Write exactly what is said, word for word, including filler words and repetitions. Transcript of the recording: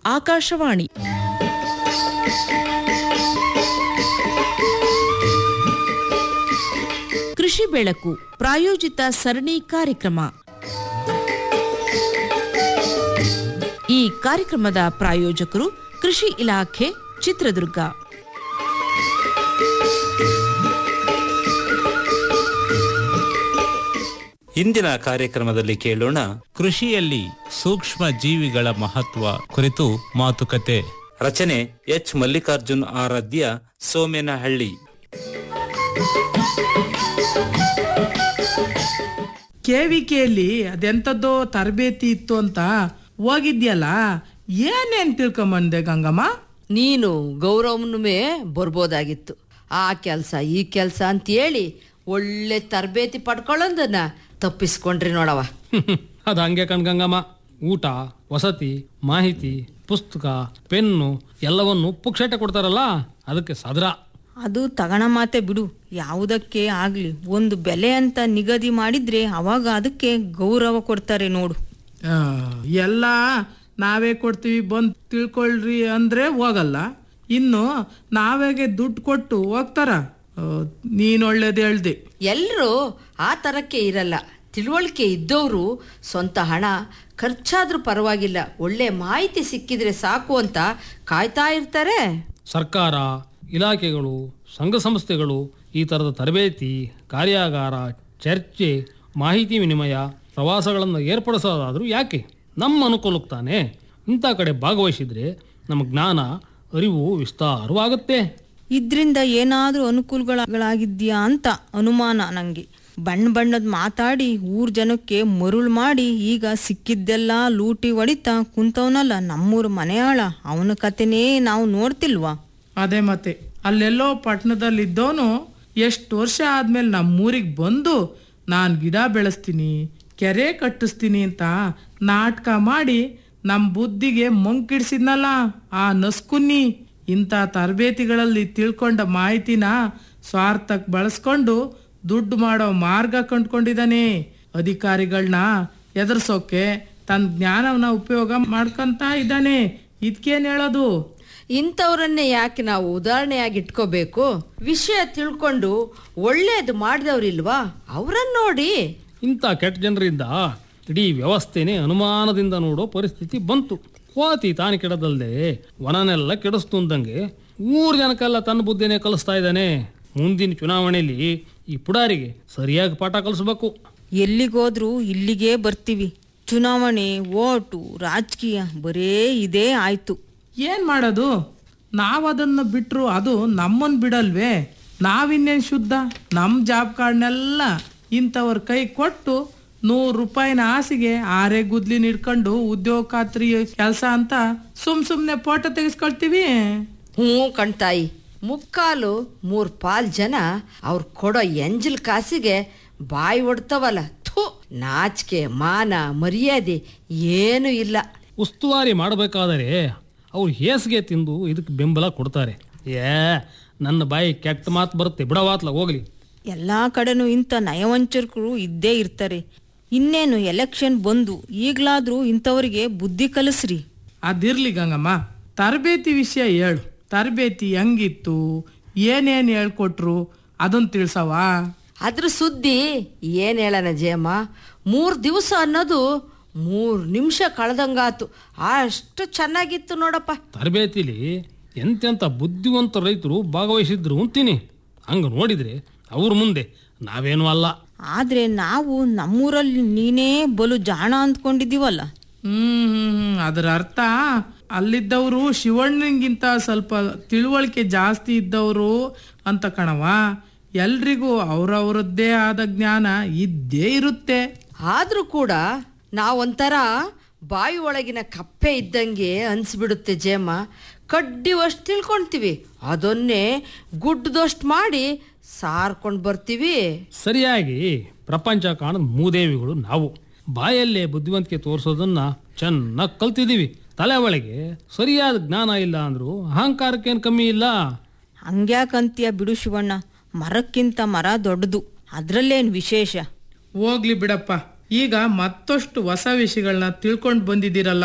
ಆಕಾಶವಾಣಿ. ಕೃಷಿ ಬೆಳಕು ಪ್ರಾಯೋಜಿತ ಸರಣಿ ಕಾರ್ಯಕ್ರಮ. ಈ ಕಾರ್ಯಕ್ರಮದ ಪ್ರಾಯೋಜಕರು ಕೃಷಿ ಇಲಾಖೆ, ಚಿತ್ರದುರ್ಗ. ಇಂದಿನ ಕಾರ್ಯಕ್ರಮದಲ್ಲಿ ಕೇಳೋಣ, ಕೃಷಿಯಲ್ಲಿ ಸೂಕ್ಷ್ಮ ಜೀವಿಗಳ ಮಹತ್ವ ಕುರಿತು ಮಾತುಕತೆ. ರಚನೆ ಎಚ್ ಮಲ್ಲಿಕಾರ್ಜುನ್ ಆರಾಧ್ಯ, ಸೋಮೇನಹಳ್ಳಿ. ಕೆವಿಕೆಯಲ್ಲಿ ಅದೆಂತದ್ದೋ ತರಬೇತಿ ಇತ್ತು ಅಂತ ಹೋಗಿದ್ಯಲ್ಲ, ಏನೇನ್ ತಿಳ್ಕೊಂಬಂದೆ ಗಂಗಮ್ಮ? ನೀನು ಗೌರವನುಮೇ ಬರ್ಬೋದಾಗಿತ್ತು. ಆ ಕೆಲಸ ಈ ಕೆಲಸ ಅಂತೇಳಿ ಒಳ್ಳೆ ತರಬೇತಿ ಪಡ್ಕೊಳ್ಳೋದನ್ನ ತಪ್ಪಿಸ್ಕೊಂಡ್ರಿ ನೋಡವ. ಅದು ಹಂಗೆ ಕಣ್ಗಂಗಮ್ಮ. ಊಟ, ವಸತಿ, ಮಾಹಿತಿ, ಪುಸ್ತಕ, ಪೆನ್ನು ಎಲ್ಲವನ್ನು ಪುಕ್ಷಟೆ ಕೊಡ್ತಾರಲ್ಲ, ಅದಕ್ಕೆ ಸದ್ರ. ಅದು ತಗಣ ಮಾತೆ ಬಿಡು. ಯಾವುದಕ್ಕೆ ಆಗ್ಲಿ ಒಂದು ಬೆಲೆ ಅಂತ ನಿಗದಿ ಮಾಡಿದ್ರೆ ಅವಾಗ ಅದಕ್ಕೆ ಗೌರವ ಕೊಡ್ತಾರೆ ನೋಡು. ಆ, ಎಲ್ಲ ನಾವೇ ಕೊಡ್ತೀವಿ ಬಂದು ತಿಳ್ಕೊಳ್ರಿ ಅಂದ್ರೆ ಹೋಗಲ್ಲ, ಇನ್ನು ನಾವೇಗೆ ದುಡ್ಡು ಕೊಟ್ಟು ಹೋಗ್ತಾರ? ನೀನ್ ಒಳ್ಳೇದು ಹೇಳ್ದೆ. ಎಲ್ಲರೂ ಆ ತರಕ್ಕೆ ಇರಲ್ಲ. ತಿಳುವಳಿಕೆ ಇದ್ದವರು ಸ್ವಂತ ಹಣ ಖರ್ಚಾದ್ರೂ ಪರವಾಗಿಲ್ಲ, ಒಳ್ಳೆ ಮಾಹಿತಿ ಸಿಕ್ಕಿದ್ರೆ ಸಾಕು ಅಂತ ಕಾಯ್ತಾ ಇರ್ತಾರೆ. ಸರ್ಕಾರ, ಇಲಾಖೆಗಳು, ಸಂಘ ಸಂಸ್ಥೆಗಳು ಈ ಥರದ ತರಬೇತಿ, ಕಾರ್ಯಾಗಾರ, ಚರ್ಚೆ, ಮಾಹಿತಿ ವಿನಿಮಯ, ಪ್ರವಾಸಗಳನ್ನು ಏರ್ಪಡಿಸೋದಾದರೂ ಯಾಕೆ? ನಮ್ಮ ಅನುಕೂಲಕ್ಕೆ ತಾನೆ. ಇಂಥ ಕಡೆ ಭಾಗವಹಿಸಿದ್ರೆ ನಮ್ಮ ಜ್ಞಾನ, ಅರಿವು ವಿಸ್ತಾರವಾಗುತ್ತೆ. ಇದ್ರಿಂದ ಏನಾದರೂ ಅನುಕೂಲಗಳಾಗಿದ್ಯಾ ಅಂತ ಅನುಮಾನ ನಂಗೆ. ಬಣ್ಣ ಬಣ್ಣದ ಮಾತಾಡಿ ಊರ್ ಜನಕ್ಕೆ ಮರುಳು ಮಾಡಿ ಈಗ ಸಿಕ್ಕಿದ್ದೆಲ್ಲ ಲೂಟಿ ಹೊಡಿತಾ ಕುಂತವನಲ್ಲ ನಮ್ಮೂರ ಮನೆಯಾಳ, ಅವನ ಕತೆನೇ ನಾವು ನೋಡ್ತಿಲ್ವಾ? ಅದೇ ಮತ್ತೆ, ಅಲ್ಲೆಲ್ಲೋ ಪಟ್ಟಣದಲ್ಲಿದ್ದವನು ಎಷ್ಟು ವರ್ಷ ಆದ್ಮೇಲೆ ನಮ್ಮೂರಿಗೆ ಬಂದು ನಾನು ಗಿಡ ಬೆಳೆಸ್ತೀನಿ, ಕೆರೆ ಕಟ್ಟಿಸ್ತೀನಿ ಅಂತ ನಾಟಕ ಮಾಡಿ ನಮ್ಮ ಬುದ್ಧಿಗೆ ಮಂಕಿಡ್ಸಿದ್ನಲ್ಲ ಆ ನಸ್ಕುನ್ನಿ. ಇಂಥ ತರಬೇತಿಗಳಲ್ಲಿ ತಿಳ್ಕೊಂಡ ಮಾಹಿತಿನ ಸ್ವಾರ್ಥಕ್ಕೆ ಬಳಸ್ಕೊಂಡು ದುಡ್ಡು ಮಾಡೋ ಮಾರ್ಗ ಕಂಡುಕೊಂಡಿದ್ದಾನೆ. ಅಧಿಕಾರಿಗಳನ್ನ ಎದುರಿಸೋಕೆ ತನ್ನ ಜ್ಞಾನವನ್ನ ಉಪಯೋಗ ಮಾಡ್ಕೊಂತ ಇದ್ದಾನೆ. ಇದಕ್ಕೇನು ಹೇಳೋದು? ಇಂಥವ್ರನ್ನೇ ಯಾಕೆ ನಾವು ಉದಾಹರಣೆಯಾಗಿ ಇಟ್ಕೋಬೇಕು? ವಿಷಯ ತಿಳ್ಕೊಂಡು ಒಳ್ಳೇದು ಮಾಡಿದವ್ರಿಲ್ವಾ, ಅವ್ರನ್ನ ನೋಡಿ. ಇಂಥ ಕೆಟ್ಟ ಜನರಿಂದ ಇಡೀ ವ್ಯವಸ್ಥೆನೇ ಅನುಮಾನದಿಂದ ನೋಡೋ ಪರಿಸ್ಥಿತಿ ಬಂತು. ಕೋತಿ ತಾನು ಕೆಡದಲ್ದೆ ವನನೆಲ್ಲ ಕೆಡಿಸ್ತು ಅಂದಂಗೆ ಊರ್ ಜನಕ್ಕೆಲ್ಲ ತನ್ನ ಬುದ್ಧಿನೇ ಕಲಿಸ್ತಾ ಇದ್ದಾನೆ. ಮುಂದಿನ ಚುನಾವಣೆಯಲ್ಲಿ ಈ ಪುಡಾರಿಗೆ ಸರಿಯಾಗಿ ಪಾಠ ಕಲಿಸ್ಬೇಕು. ಎಲ್ಲಿಗೋದ್ರೂ ಇಲ್ಲಿಗೆ ಬರ್ತೀವಿ. ಚುನಾವಣೆ, ಓಟು, ರಾಜಕೀಯ ಬರೇ ಇದೇ ಆಯ್ತು. ಏನ್ ಮಾಡೋದು? ನಾವದನ್ನ ಬಿಟ್ರು ಅದು ನಮ್ಮನ್ ಬಿಡಲ್ವೇ? ನಾವಿನ್ನೇನ್ ಶುದ್ಧ? ನಮ್ ಜಾಬ್ ಕಾರ್ಡ್ನೆಲ್ಲ ಇಂಥವ್ರ ಕೈ ಕೊಟ್ಟು ನೂರು ರೂಪಾಯಿನ ಆಸೆಗೆ ಆರೇ ಗುದ್ಲಿನ ಇಟ್ಕೊಂಡು ಉದ್ಯೋಗ ಖಾತ್ರಿ ಕೆಲಸ ಅಂತ ಸುಮ್ ಸುಮ್ನೆ ಫೋಟೋ ತೆಗೆಸ್ಕೊಳ್ತೀವಿ. ಹ್ಞೂ ಕಣ್ತಾಯಿ, ಮುಕ್ಕಾಲು ಮೂರ್ ಪಾಲ್ ಜನ ಅವ್ರು ಕೊಡೋ ಎಂಜಲ್ ಕಾಸಿಗೆ ಬಾಯಿ ಹೊಡ್ತವಲ್ಲ. ಥೂ, ನಾಚಿಕೆ, ಮಾನ, ಮರ್ಯಾದೆ ಏನು ಇಲ್ಲ. ಉಸ್ತುವಾರಿ ಮಾಡಬೇಕಾದರೆ ಅವ್ರು ಹೇಸಿಗೆ ತಿಂದು ಇದಕ್ಕೆ ಬೆಂಬಲ ಕೊಡ್ತಾರೆ. ಏ ನನ್ನ ಬಾಯಿ ಕೆಟ್ಟ ಮಾತು ಬರುತ್ತೆ ಬಿಡವಾತ್ಲ ಹೋಗ್ಲಿ. ಎಲ್ಲ ಕಡೆನೂ ಇಂಥ ನಯವಂಚಕರು ಇದ್ದೇ ಇರ್ತಾರೆ. ಇನ್ನೇನು ಎಲೆಕ್ಷನ್ ಬಂದು ಈಗ್ಲಾದ್ರೂ ಇಂಥವ್ರಿಗೆ ಬುದ್ಧಿ ಕಲಿಸ್ರಿ. ಅದಿರ್ಲಿ ಗಂಗಮ್ಮ, ತರಬೇತಿ ವಿಷಯ ಹೇಳು. ತರಬೇತಿ ಹೆಂಗಿತ್ತು, ಏನೇನು ಹೇಳ್ಕೊಟ್ರು ಅದನ್ನ ತಿಳ್ಸವ? ಅದ್ರ ಸುದ್ದಿ ಏನ್ ಹೇಳನ ಜಯಮ್ಮ. ಮೂರ್ ದಿವಸ ಅನ್ನೋದು ಮೂರ್ ನಿಮಿಷ ಕಳೆದಂಗಾತು, ಅಷ್ಟು ಚೆನ್ನಾಗಿತ್ತು ನೋಡಪ್ಪ. ತರಬೇತಿಲಿ ಎಂತೆಂಥ ಬುದ್ಧಿವಂತ ರೈತರು ಭಾಗವಹಿಸಿದ್ರು ಅಂತೀನಿ. ಹಂಗ ನೋಡಿದ್ರೆ ಅವ್ರ ಮುಂದೆ ನಾವೇನು ಅಲ್ಲ. ಆದ್ರೆ ನಾವು ನಮ್ಮೂರಲ್ಲಿ ನೀನೇ ಬಲು ಜಾಣ ಅಂದ್ಕೊಂಡಿದೀವಲ್ಲ. ಹ್ಮ್ ಹ್ಮ್ ಅದರ ಅರ್ಥ ಅಲ್ಲಿದ್ದವರು ಶಿವಣ್ಣಗಿಂತ ಸ್ವಲ್ಪ ತಿಳುವಳಿಕೆ ಜಾಸ್ತಿ ಇದ್ದವರು ಅಂತ ಕಣವ. ಎಲ್ರಿಗೂ ಅವ್ರವ್ರದ್ದೇ ಆದ ಜ್ಞಾನ ಇದ್ದೇ ಇರುತ್ತೆ. ಆದ್ರೂ ಕೂಡ ನಾವೊಂಥರ ಬಾಯಿ ಒಳಗಿನ ಕಪ್ಪೆ ಇದ್ದಂಗೆ ಅನ್ಸ್ಬಿಡುತ್ತೆ ಜಯಮ್ಮ. ಕಡ್ಡಿವಷ್ಟು ತಿಳ್ಕೊಂತೀವಿ, ಅದನ್ನೇ ಗುಡ್ಡದಷ್ಟು ಮಾಡಿ ಸಾರ್ಕೊಂಡು ಬರ್ತೀವಿ. ಸರಿಯಾಗಿ ಪ್ರಪಂಚ ಕಾಣದ ಮೂದೇವಿಗಳು ನಾವು. ಬಾಯಲ್ಲೇ ಬುದ್ಧಿವಂತಿಕೆ ತೋರಿಸೋದನ್ನ ಚೆನ್ನಾಗಿ ಕಲ್ತಿದ್ದೀವಿ. ತಲೆ ಒಳಗೆ ಸರಿಯಾದ ಜ್ಞಾನ ಇಲ್ಲ ಅಂದ್ರು ಅಹಂಕಾರಕ್ಕೇನು ಕಮ್ಮಿ ಇಲ್ಲ. ಹಂಗ್ಯಾಕಂತೀಯ ಬಿಡು ಶಿವಣ್ಣ, ಮರಕ್ಕಿಂತ ಮರ ದೊಡ್ಡದು, ಅದ್ರಲ್ಲೇನು ವಿಶೇಷ? ಹೋಗ್ಲಿ ಬಿಡಪ್ಪ. ಈಗ ಮತ್ತಷ್ಟು ಹೊಸ ವಿಷಯಗಳನ್ನ ತಿಳ್ಕೊಂಡು ಬಂದಿದ್ದೀರಲ್ಲ